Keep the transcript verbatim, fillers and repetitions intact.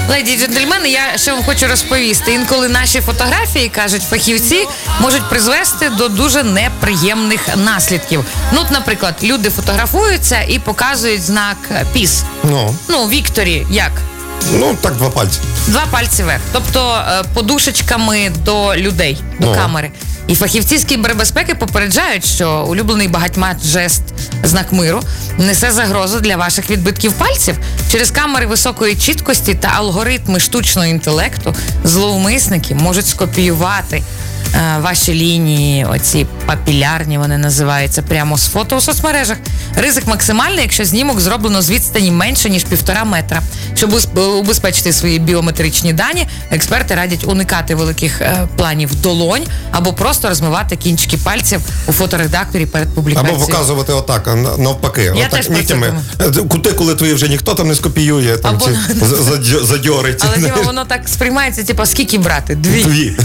Леді і джентльмени, я ще вам хочу розповісти. Інколи наші фотографії, кажуть фахівці, можуть призвести до дуже неприємних наслідків. Ну, от, наприклад, люди фотографуються і показують знак піс. Ну, Ну, Вікторі, як? ну так, два пальці. Два пальці вверх. Тобто е, подушечками до людей, до Ну. камери. І фахівці з кібербезпеки попереджають, що улюблений багатьма жест знак миру несе загрозу для ваших відбитків пальців. Через камери високої чіткості та алгоритми штучного інтелекту зловмисники можуть скопіювати е, ваші лінії, оці папілярні вони називаються, прямо з фото у соцмережах. Ризик максимальний, якщо знімок зроблено з відстані менше, ніж півтора метра. Щоб ус- убезпечити свої біометричні дані, експерти радять уникати великих е, планів долонь або просто розмивати кінчики пальців у фоторедакторі перед публікацією. Або показувати отак, а на- навпаки. Я отак теж про це нігтями. Кутикули твої вже ніхто там не скопіює, там Або- ці задьо- задьорить. Але Діма, воно так сприймається, типу, скільки брати? Дві. Дві.